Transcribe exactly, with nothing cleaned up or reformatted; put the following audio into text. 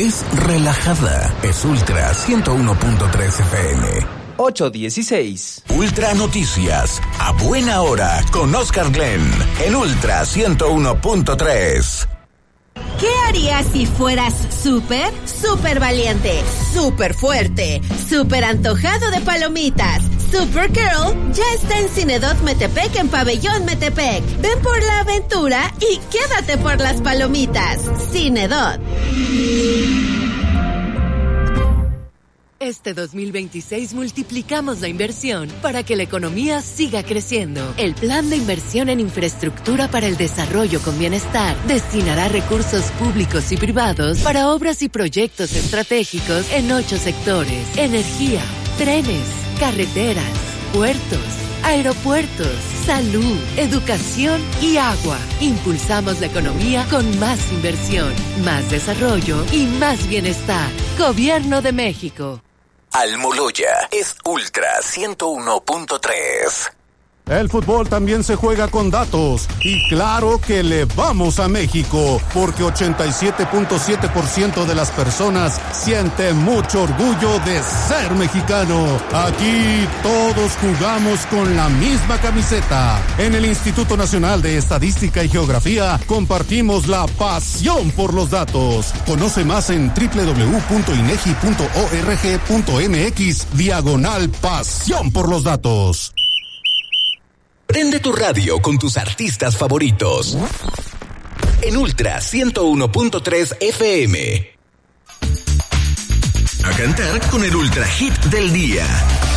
es relajada. Es Ultra ciento uno punto tres F M. ocho dieciséis. Ultra Noticias, a buena hora, con Oscar Glenn, en Ultra ciento uno punto tres. ¿Qué harías si fueras súper, súper valiente, súper fuerte, súper antojado de palomitas? Supergirl ya está en Cinedot Metepec en Pabellón Metepec. Ven por la aventura y quédate por las palomitas. Cinedot. Este dos mil veintiséis multiplicamos la inversión para que la economía siga creciendo. El Plan de Inversión en Infraestructura para el Desarrollo con Bienestar destinará recursos públicos y privados para obras y proyectos estratégicos en ocho sectores: energía, trenes, carreteras, puertos, aeropuertos, salud, educación y agua. Impulsamos la economía con más inversión, más desarrollo y más bienestar. Gobierno de México. Almoloya es Ultra ciento uno punto tres. El fútbol también se juega con datos. Y claro que le vamos a México, porque ochenta y siete punto siete por ciento de las personas siente mucho orgullo de ser mexicano. Aquí todos jugamos con la misma camiseta. En el Instituto Nacional de Estadística y Geografía compartimos la pasión por los datos. Conoce más en doble u doble u doble u punto inegi punto org punto mx diagonal pasión por los datos. Prende tu radio con tus artistas favoritos. En Ultra ciento uno punto tres F M. A cantar con el Ultra Hit del día.